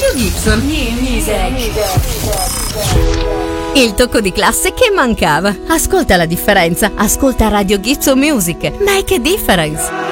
Radio Gibson. New music. Il tocco di classe che mancava. Ascolta la differenza. Ascolta Radio Gibson Music. Make a difference.